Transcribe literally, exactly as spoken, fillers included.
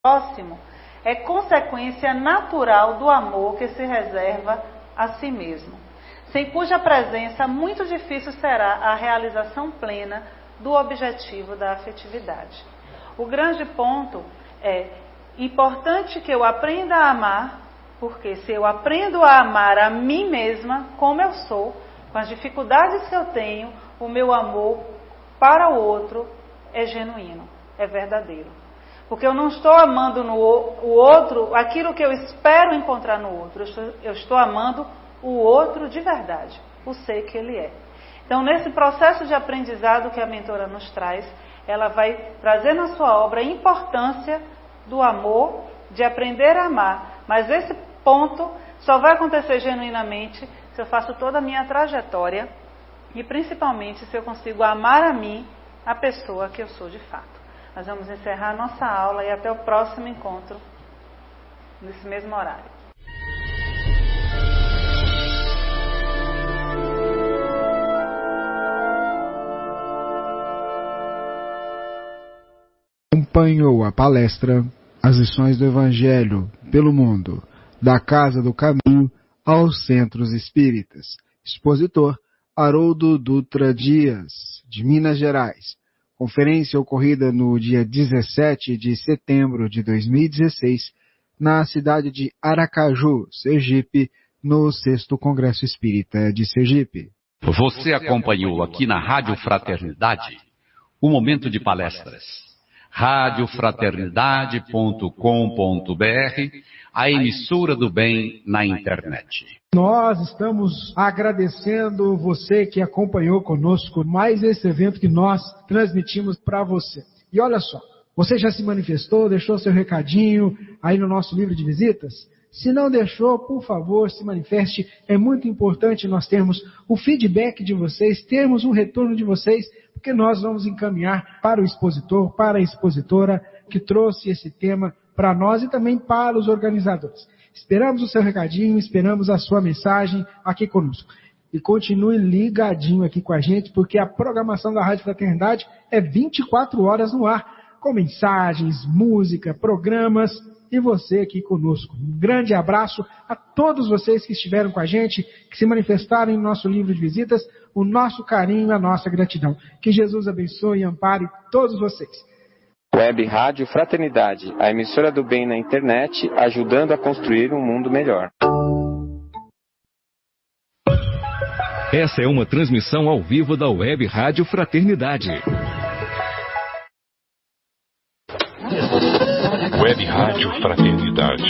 próximo é consequência natural do amor que se reserva a si mesmo, sem cuja presença muito difícil será a realização plena do objetivo da afetividade. O grande ponto é importante que eu aprenda a amar, porque se eu aprendo a amar a mim mesma como eu sou, com as dificuldades que eu tenho, o meu amor para o outro é genuíno, é verdadeiro. Porque eu não estou amando no o outro aquilo que eu espero encontrar no outro. Eu estou, eu estou amando o outro de verdade, o ser que ele é. Então, nesse processo de aprendizado que a mentora nos traz, ela vai trazer na sua obra a importância do amor, de aprender a amar. Mas esse ponto só vai acontecer genuinamente se eu faço toda a minha trajetória e principalmente se eu consigo amar a mim, a pessoa que eu sou de fato. Nós vamos encerrar a nossa aula e até o próximo encontro, nesse mesmo horário. Acompanhou a palestra As Lições do Evangelho pelo Mundo, da Casa do Caminho aos Centros Espíritas. Expositor Haroldo Dutra Dias, de Minas Gerais. Conferência ocorrida no dia dezessete de setembro de dois mil e dezesseis, na cidade de Aracaju, Sergipe, no sexto Congresso Espírita de Sergipe. Você acompanhou aqui na Rádio Fraternidade o momento de palestras. rádio fraternidade ponto com ponto br, a emissora do bem na internet. Nós estamos agradecendo você que acompanhou conosco mais esse evento que nós transmitimos para você. E olha só, você já se manifestou, deixou seu recadinho aí no nosso livro de visitas? Se não deixou, por favor, se manifeste. É muito importante nós termos o feedback de vocês, termos um retorno de vocês, porque nós vamos encaminhar para o expositor, para a expositora que trouxe esse tema para nós e também para os organizadores. Esperamos o seu recadinho, esperamos a sua mensagem aqui conosco. E continue ligadinho aqui com a gente, porque a programação da Rádio Fraternidade é vinte e quatro horas no ar, com mensagens, música, programas e você aqui conosco. Um grande abraço a todos vocês que estiveram com a gente, que se manifestaram em nosso livro de visitas, o nosso carinho e a nossa gratidão. Que Jesus abençoe e ampare todos vocês. Web Rádio Fraternidade, a emissora do bem na internet, ajudando a construir um mundo melhor. Essa é uma transmissão ao vivo da Web Rádio Fraternidade. Web Rádio Fraternidade.